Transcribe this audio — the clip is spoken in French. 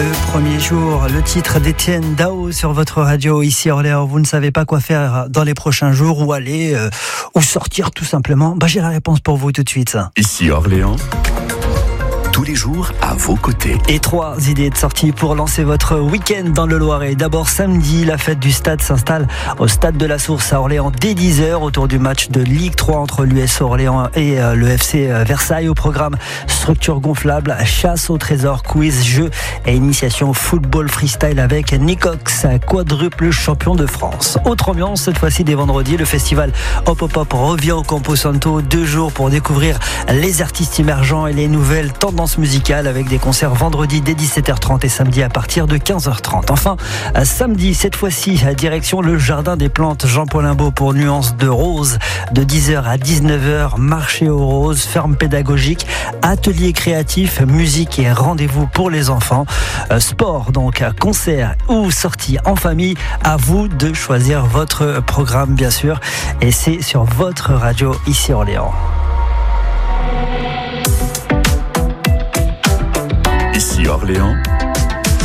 Le premier jour, le titre d'Étienne Dao sur votre radio ici à Orléans. Vous ne savez pas quoi faire dans les prochains jours, où aller, ou sortir tout simplement. J'ai la réponse pour vous tout de suite. Ici Orléans, tous les jours à vos côtés. Et 3 idées de sortie pour lancer votre week-end dans le Loiret. D'abord samedi, la fête du stade s'installe au stade de la Source à Orléans dès 10h autour du match de Ligue 3 entre l'US Orléans et le FC Versailles. Au programme structure gonflable, chasse au trésor, quiz, jeu et initiation football freestyle avec Nicox, quadruple champion de France. Autre ambiance, cette fois-ci dès vendredi, le festival Hop Hop Hop revient au Campo Santo. 2 jours pour découvrir les artistes émergents et les nouvelles tendances musicales avec des concerts vendredi dès 17h30 et samedi à partir de 15h30. Enfin, samedi, cette fois-ci, direction le Jardin des Plantes Jean-Paul Imbaud pour Nuances de Rose. De 10h à 19h, marché aux roses, ferme pédagogique, atelier créatif, musique et rendez-vous pour les enfants. Sport, donc, concert ou sortie en famille. À vous de choisir votre programme, bien sûr. Et c'est sur votre radio ici Orléans. Ici Orléans,